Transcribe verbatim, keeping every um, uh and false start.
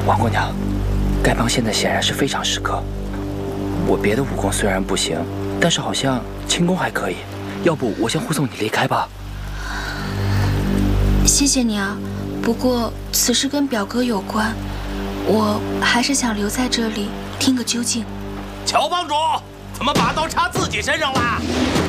王姑娘，丐帮现在显然是非常时刻。我别的武功虽然不行，但是好像轻功还可以。要不我先护送你离开吧。 谢谢你啊，不过此事跟表哥有关，我还是想留在这里听个究竟。 乔帮主，怎么把刀插自己身上啦？